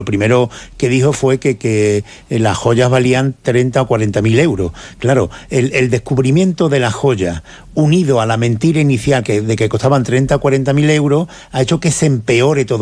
Lo primero que dijo fue que las joyas valían 30 o 40.000 euros. Claro, el descubrimiento de las joyas, unido a la mentira inicial de que costaban 30 o 40.000 euros, ha hecho que se empeore todo.